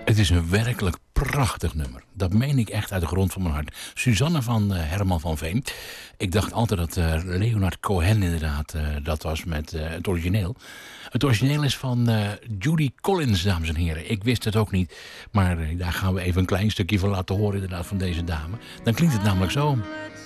Het is een werkelijk prachtig nummer. Dat meen ik echt uit de grond van mijn hart. Suzanne van Herman van Veen. Ik dacht altijd dat Leonard Cohen inderdaad dat was met het origineel. Het origineel is van Judy Collins, dames en heren. Ik wist het ook niet. Maar daar gaan we even een klein stukje van laten horen inderdaad van deze dame. Dan klinkt het namelijk zo.